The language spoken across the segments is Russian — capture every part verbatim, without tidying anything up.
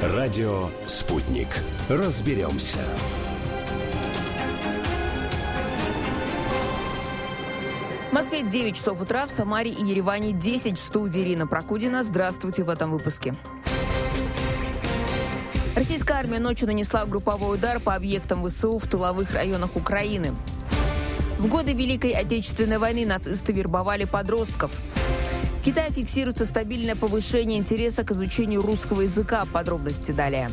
Радио «Спутник». Разберемся. В Москве девять часов утра, в Самаре и Ереване десять. В студии Ирина Прокудина. Здравствуйте в этом выпуске. Российская армия ночью нанесла групповой удар по объектам ВСУ в тыловых районах Украины. В годы Великой Отечественной войны нацисты вербовали подростков. В Китае фиксируется стабильное повышение интереса к изучению русского языка. Подробности далее.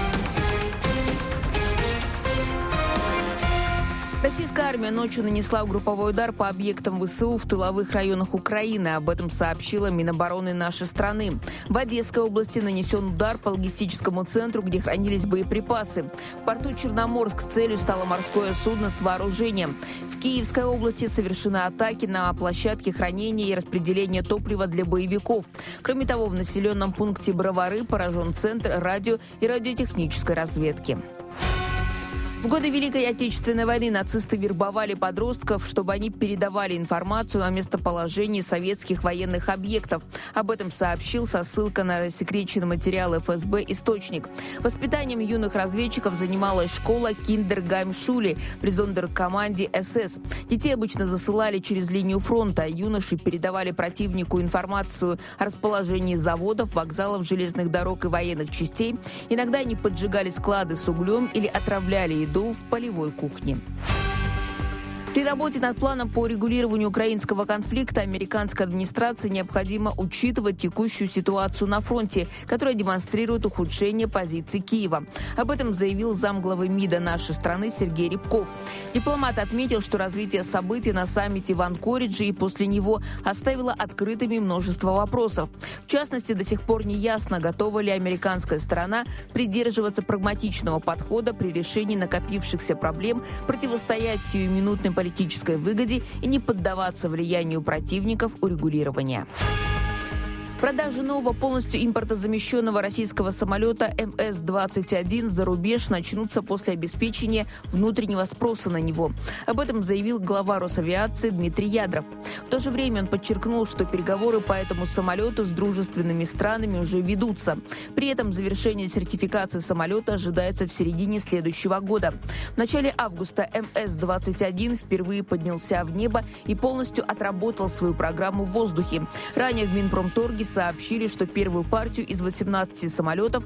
Российская армия ночью нанесла групповой удар по объектам ВСУ в тыловых районах Украины. Об этом сообщила Минобороны нашей страны. В Одесской области нанесен удар по логистическому центру, где хранились боеприпасы. В порту Черноморск целью стало морское судно с вооружением. В Киевской области совершены атаки на площадки хранения и распределения топлива для боевиков. Кроме того, в населенном пункте Бровары поражен центр радио и радиотехнической разведки. В годы Великой Отечественной войны нацисты вербовали подростков, чтобы они передавали информацию о местоположении советских военных объектов. Об этом сообщил со ссылкой на рассекреченный материал эф эс бэ источник. Воспитанием юных разведчиков занималась школа Киндергаймшуле при зондеркоманде эс эс. Детей обычно засылали через линию фронта. Юноши передавали противнику информацию о расположении заводов, вокзалов, железных дорог и военных частей. Иногда они поджигали склады с углем или отравляли еду в полевой кухне. При работе над планом по урегулированию украинского конфликта американской администрации необходимо учитывать текущую ситуацию на фронте, которая демонстрирует ухудшение позиций Киева. Об этом заявил замглавы МИДа нашей страны Сергей Рябков. Дипломат отметил, что развитие событий на саммите в Анкоридже и после него оставило открытыми множество вопросов. В частности, до сих пор не ясно, готова ли американская сторона придерживаться прагматичного подхода при решении накопившихся проблем, противостоять сиюминутным политической выгоде и не поддаваться влиянию противников урегулирования. Продажи нового полностью импортозамещенного российского самолета эм эс двадцать один за рубеж начнутся после обеспечения внутреннего спроса на него. Об этом заявил глава Росавиации Дмитрий Ядров. В то же время он подчеркнул, что переговоры по этому самолету с дружественными странами уже ведутся. При этом завершение сертификации самолета ожидается в середине следующего года. В начале августа эм эс двадцать один впервые поднялся в небо и полностью отработал свою программу в воздухе. Ранее в Минпромторге сообщили, что первую партию из восемнадцати самолетов